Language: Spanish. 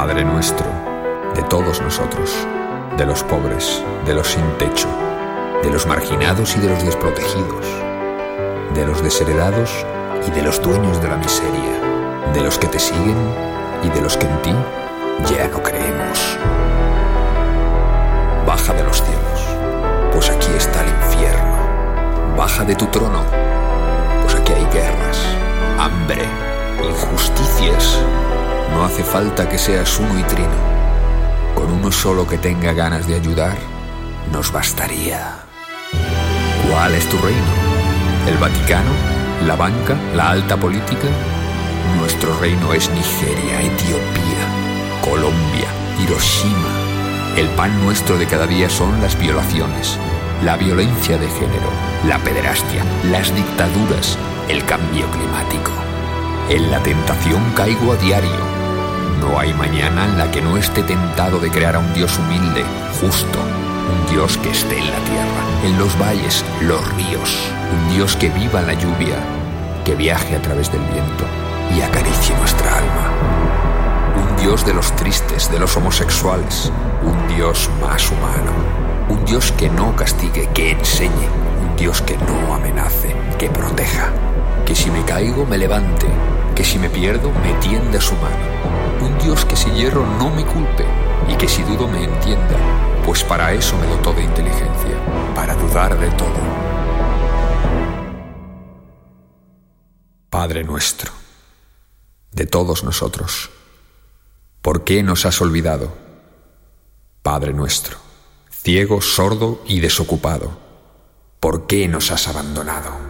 Padre nuestro, de todos nosotros, de los pobres, de los sin techo, de los marginados y de los desprotegidos, de los desheredados y de los dueños de la miseria, de los que te siguen y de los que en ti ya no creemos. Baja de los cielos, pues aquí está el infierno. Baja de tu trono, pues aquí hay guerras, hambre, injusticias. No hace falta que seas uno y trino. Con uno solo que tenga ganas de ayudar, nos bastaría. ¿Cuál es tu reino? ¿El Vaticano? ¿La banca? ¿La alta política? Nuestro reino es Nigeria, Etiopía, Colombia, Hiroshima. El pan nuestro de cada día son las violaciones, la violencia de género, la pederastia, las dictaduras, el cambio climático. En la tentación caigo a diario. No hay mañana en la que no esté tentado de crear a un Dios humilde, justo, un Dios que esté en la tierra, en los valles, los ríos, un Dios que viva en la lluvia, que viaje a través del viento y acaricie nuestra alma. Un Dios de los tristes, de los homosexuales, un Dios más humano, un Dios que no castigue, que enseñe, un Dios que no amenace, que proteja, que si me caigo me levante, que si me pierdo me tienda su mano. Un Dios que si hierro no me culpe y que si dudo me entienda, pues para eso me dotó de inteligencia, para dudar de todo. Padre nuestro, de todos nosotros, ¿por qué nos has olvidado? Padre nuestro, ciego, sordo y desocupado, ¿por qué nos has abandonado?